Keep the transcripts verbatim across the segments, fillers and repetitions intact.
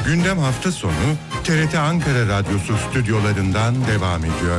Gündem hafta sonu T R T Ankara Radyosu stüdyolarından devam ediyor.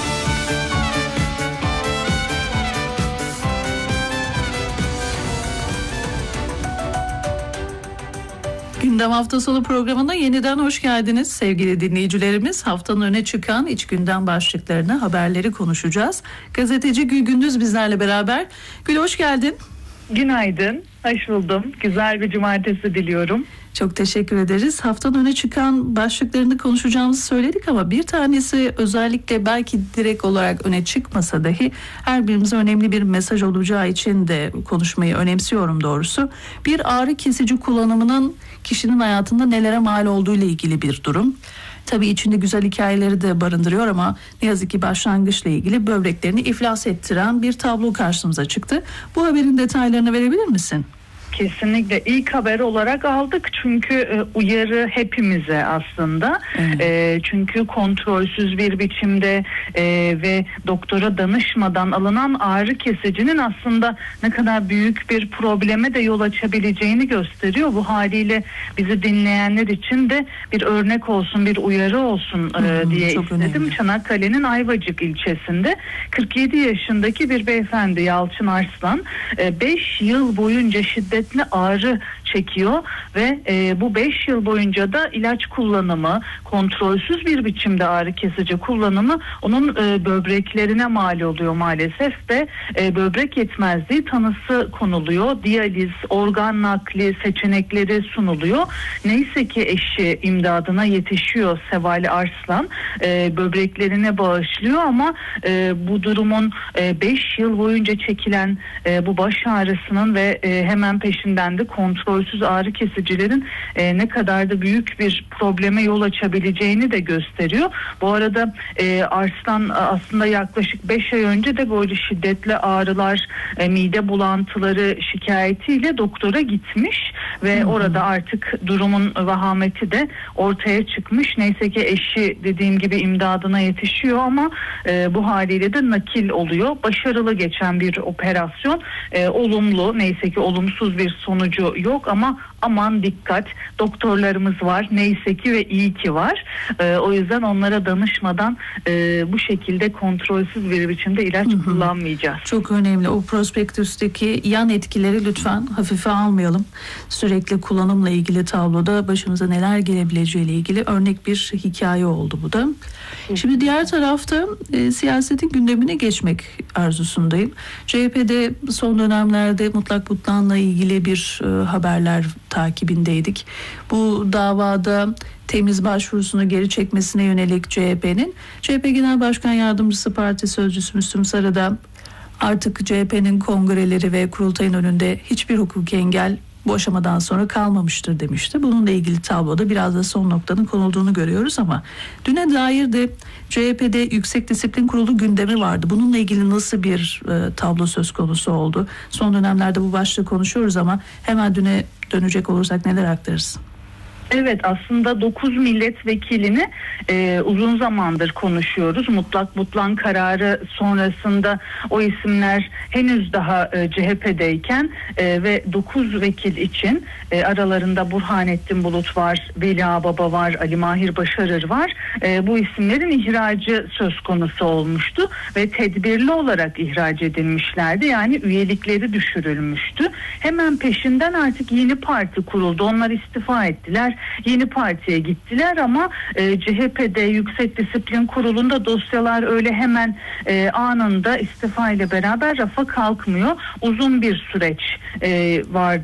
Gündem hafta sonu programına yeniden hoş geldiniz sevgili dinleyicilerimiz. Haftanın öne çıkan iç gündem başlıklarını, haberleri konuşacağız. Gazeteci Gül Gündüz bizlerle beraber. Gül, hoş geldin. Günaydın, hoş buldum. Güzel bir cumartesi diliyorum. Çok teşekkür ederiz. Haftanın öne çıkan başlıklarını konuşacağımızı söyledik ama bir tanesi özellikle belki direkt olarak öne çıkmasa dahi her birimize önemli bir mesaj olacağı için de konuşmayı önemsiyorum doğrusu. Bir ağrı kesici kullanımının kişinin hayatında nelere mal olduğu ile ilgili bir durum. Tabii içinde güzel hikayeleri de barındırıyor ama ne yazık ki başlangıçla ilgili böbreklerini iflas ettiren bir tablo karşımıza çıktı. Bu haberin detaylarını verebilir misin? Kesinlikle ilk haber olarak aldık çünkü e, uyarı hepimize aslında. Evet. E, çünkü kontrolsüz bir biçimde e, ve doktora danışmadan alınan ağrı kesicinin aslında ne kadar büyük bir probleme de yol açabileceğini gösteriyor. Bu haliyle bizi dinleyenler için de bir örnek olsun, bir uyarı olsun e, hmm, diye istedim. Önemli. Çanakkale'nin Ayvacık ilçesinde kırk yedi yaşındaki bir beyefendi Yalçın Arslan beş yıl boyunca şiddet ağrı çekiyor ve e, bu beş yıl boyunca da ilaç kullanımı, kontrolsüz bir biçimde ağrı kesici kullanımı onun e, böbreklerine mal oluyor maalesef ve e, böbrek yetmezliği tanısı konuluyor. Diyaliz, organ nakli seçenekleri sunuluyor. Neyse ki eşi imdadına yetişiyor Sevali Arslan. E, böbreklerine bağışlıyor ama e, bu durumun beş e, yıl boyunca çekilen e, bu baş ağrısının ve e, hemen peşinden de kontrolsüz ağrı kesicilerin e, ne kadar da büyük bir probleme yol açabileceğini de gösteriyor. Bu arada e, Arslan aslında yaklaşık beş ay önce de böyle şiddetli ağrılar, e, mide bulantıları şikayetiyle doktora gitmiş ve hmm. orada artık durumun vahameti de ortaya çıkmış. Neyse ki eşi dediğim gibi imdadına yetişiyor ama e, bu haliyle de nakil oluyor. Başarılı geçen bir operasyon. E, olumlu, neyse ki olumsuz bir sonucu yok ama aman dikkat, doktorlarımız var neyse ki ve iyi ki var. Ee, o yüzden onlara danışmadan e, bu şekilde kontrolsüz bir biçimde ilaç hı hı. kullanmayacağız. Çok önemli. O prospektüsteki yan etkileri lütfen hafife almayalım. Sürekli kullanımla ilgili tabloda başımıza neler gelebileceğiyle ilgili örnek bir hikaye oldu bu da. Şimdi diğer tarafta e, siyasetin gündemine geçmek arzusundayım. C H P'de son dönemlerde mutlak butlanla ilgili bir e, haberler takibindeydik. Bu davada temiz başvurusunu geri çekmesine yönelik C H P'nin C H P Genel Başkan Yardımcısı Parti Sözcüsü Müslüm Sarı'da artık C H P'nin kongreleri ve kurultayın önünde hiçbir hukuki engel bu aşamadan sonra kalmamıştır demişti. Bununla ilgili tabloda biraz da son noktanın konulduğunu görüyoruz ama düne dair de C H P'de Yüksek Disiplin Kurulu gündemi vardı. Bununla ilgili nasıl bir e, tablo söz konusu oldu? Son dönemlerde bu başlığı konuşuyoruz ama hemen düne dönecek olursak neler aktarırsın? Evet, aslında dokuz milletvekilini e, uzun zamandır konuşuyoruz. Mutlak butlan kararı sonrasında o isimler henüz daha e, C H P'deyken e, ve dokuz vekil için e, aralarında Burhanettin Bulut var, Veli Ağbaba var, Ali Mahir Başarır var. E, bu isimlerin ihracı söz konusu olmuştu ve tedbirli olarak ihraç edilmişlerdi. Yani üyelikleri düşürülmüştü. Hemen peşinden artık yeni parti kuruldu. Onlar istifa ettiler. Yeni partiye gittiler ama e, C H P'de Yüksek Disiplin Kurulu'nda dosyalar öyle hemen e, anında istifa ile beraber rafa kalkmıyor. Uzun bir süreç e, vardı